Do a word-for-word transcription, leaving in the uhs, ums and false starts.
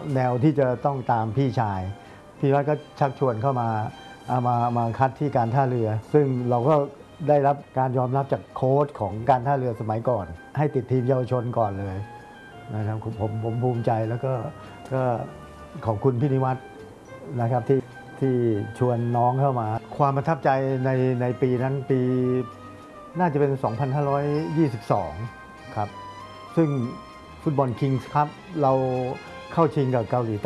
แนวที่จะต้องตามพี่ชายพี่วัดก็ชักชวนเข้ามาเอามามาคัดที่การท่าเรือซึ่งเราก็ได้รับการยอมรับจากโค้ชของการท่าเรือสมัยก่อนให้ติดทีมเยาวชนก่อนเลยนะครับผมผมภูมิใจแล้วก็ก็ขอบคุณพี่นิวัฒน์นะครับที่ที่ชวนน้องเข้ามาความประทับใจในในปีนั้นปีน่าจะเป็นสองพันห้าร้อยยี่สิบสองครับซึ่งฟุตบอลคิงส์ครับเราเข้าชิงกับเกาหลี